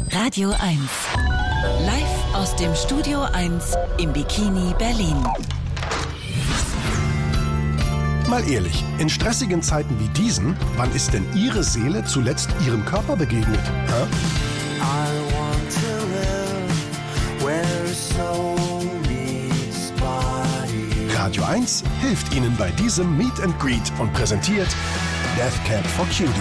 Radio 1. Live aus dem Studio 1 im Bikini Berlin. Mal ehrlich, in stressigen Zeiten wie diesen, wann ist denn Ihre Seele zuletzt Ihrem Körper begegnet? Radio 1 hilft Ihnen bei diesem Meet and Greet und präsentiert Death Cab for Cutie.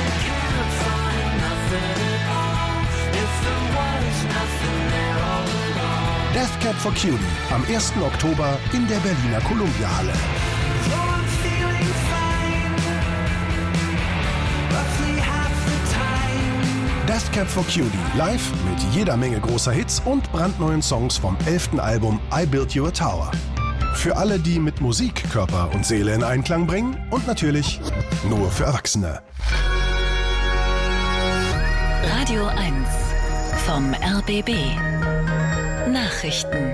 Death Cab for Cutie am 1. Oktober in der Berliner Columbia-Halle. Death Cab for Cutie live mit jeder Menge großer Hits und brandneuen Songs vom 11. Album I Built You a Tower. Für alle, die mit Musik Körper und Seele in Einklang bringen und natürlich nur für Erwachsene. Radio 1 vom RBB. Nachrichten.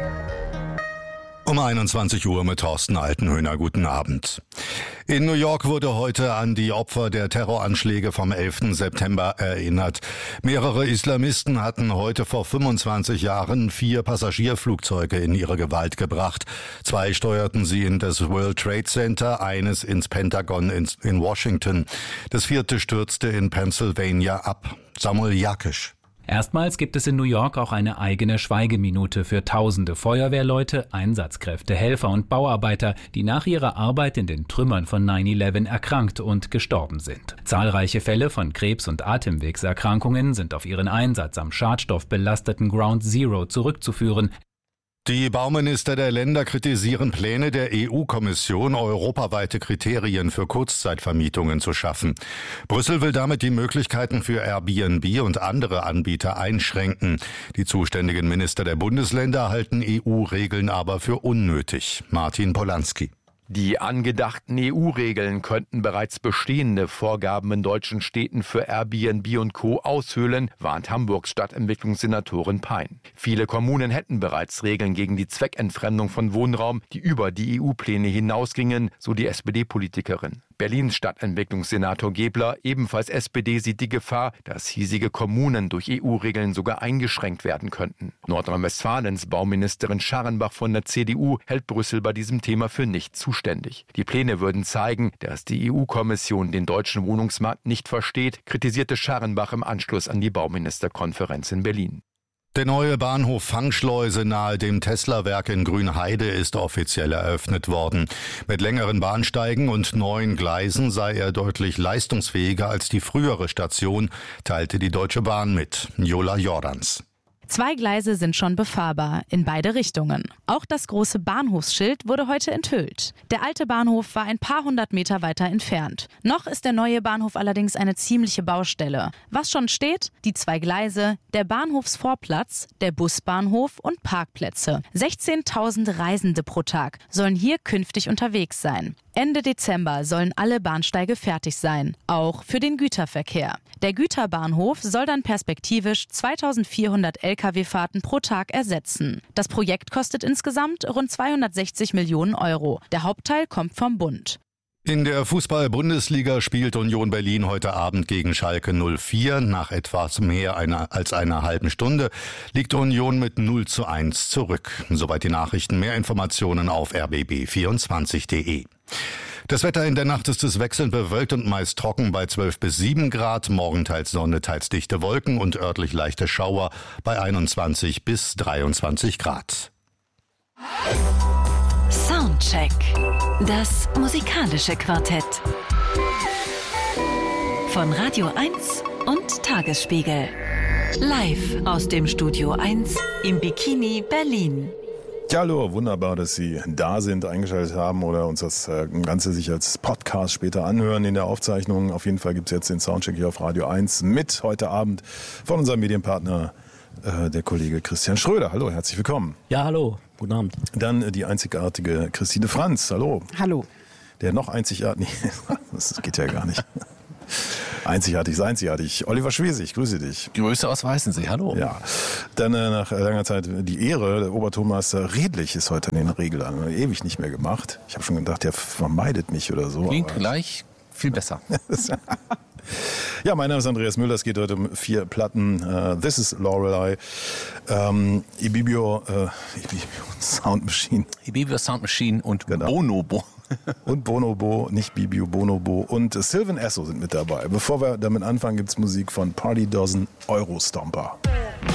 Um 21 Uhr mit Thorsten Altenhöhner. Guten Abend. In New York wurde heute an die Opfer der Terroranschläge vom 11. September erinnert. Mehrere Islamisten hatten heute vor 25 Jahren 4 Passagierflugzeuge in ihre Gewalt gebracht. 2 steuerten sie in das World Trade Center, eines ins Pentagon in Washington. Das 4. stürzte in Pennsylvania ab. Samuel Jakisch. Erstmals gibt es in New York auch eine eigene Schweigeminute für tausende Feuerwehrleute, Einsatzkräfte, Helfer und Bauarbeiter, die nach ihrer Arbeit in den Trümmern von 9/11 erkrankt und gestorben sind. Zahlreiche Fälle von Krebs- und Atemwegserkrankungen sind auf ihren Einsatz am schadstoffbelasteten Ground Zero zurückzuführen. Die Bauminister der Länder kritisieren Pläne der EU-Kommission, europaweite Kriterien für Kurzzeitvermietungen zu schaffen. Brüssel will damit die Möglichkeiten für Airbnb und andere Anbieter einschränken. Die zuständigen Minister der Bundesländer halten EU-Regeln aber für unnötig. Martin Polanski. Die angedachten EU-Regeln könnten bereits bestehende Vorgaben in deutschen Städten für Airbnb und Co. aushöhlen, warnt Hamburgs Stadtentwicklungssenatorin Pein. Viele Kommunen hätten bereits Regeln gegen die Zweckentfremdung von Wohnraum, die über die EU-Pläne hinausgingen, so die SPD-Politikerin. Berlins Stadtentwicklungssenator Gebler, ebenfalls SPD, sieht die Gefahr, dass hiesige Kommunen durch EU-Regeln sogar eingeschränkt werden könnten. Nordrhein-Westfalens Bauministerin Scharrenbach von der CDU hält Brüssel bei diesem Thema für nicht zuständig. Die Pläne würden zeigen, dass die EU-Kommission den deutschen Wohnungsmarkt nicht versteht, kritisierte Scharrenbach im Anschluss an die Bauministerkonferenz in Berlin. Der neue Bahnhof Fangschleuse nahe dem Tesla-Werk in Grünheide ist offiziell eröffnet worden. Mit längeren Bahnsteigen und neuen Gleisen sei er deutlich leistungsfähiger als die frühere Station, teilte die Deutsche Bahn mit. Jola Jordans. 2 Gleise sind schon befahrbar, in beide Richtungen. Auch das große Bahnhofsschild wurde heute enthüllt. Der alte Bahnhof war ein paar 100 Meter weiter entfernt. Noch ist der neue Bahnhof allerdings eine ziemliche Baustelle. Was schon steht? Die 2 Gleise, der Bahnhofsvorplatz, der Busbahnhof und Parkplätze. 16.000 Reisende pro Tag sollen hier künftig unterwegs sein. Ende Dezember sollen alle Bahnsteige fertig sein, auch für den Güterverkehr. Der Güterbahnhof soll dann perspektivisch 2400 Lkw-Fahrten pro Tag ersetzen. Das Projekt kostet insgesamt rund 260 Millionen Euro. Der Hauptteil kommt vom Bund. In der Fußball-Bundesliga spielt Union Berlin heute Abend gegen Schalke 04. Nach etwas mehr als einer halben Stunde liegt Union mit 0:1 zurück. Soweit die Nachrichten. Mehr Informationen auf rbb24.de. Das Wetter in der Nacht ist es wechselnd bewölkt und meist trocken bei 12 bis 7 Grad. Morgen teils Sonne, teils dichte Wolken und örtlich leichte Schauer bei 21 bis 23 Grad. Soundcheck. Das musikalische Quartett. Von Radio 1 und Tagesspiegel. Live aus dem Studio 1 im Bikini Berlin. Ja, hallo, wunderbar, dass Sie da sind, eingeschaltet haben oder uns das Ganze sich als Podcast später anhören in der Aufzeichnung. Auf jeden Fall gibt es jetzt den Soundcheck hier auf Radio 1 mit heute Abend von unserem Medienpartner, der Kollege Christian Schröder. Hallo, herzlich willkommen. Ja, hallo, guten Abend. Dann die einzigartige Christine Franz. Hallo. Hallo. Der noch einzigartig, das geht ja gar nicht. Einzigartig ist einzigartig. Oliver Schwesig, grüße dich. Grüße aus Weißensee, hallo. Ja, dann nach langer Zeit die Ehre, der Obertonmeister Redlich ist heute in den Reglern. Ewig nicht mehr gemacht. Ich habe schon gedacht, der vermeidet mich oder so. Klingt gleich viel besser. Ja, mein Name ist Andreas Müller. Es geht heute um 4 Platten. This is Lorelei, Ibibio Sound Machine. Ibibio Sound Machine und Genau. Bonobo. Und Bonobo, nicht Bibio, Bonobo. Und Sylvan Esso sind mit dabei. Bevor wir damit anfangen, gibt es Musik von Party Dozen, Eurostomper.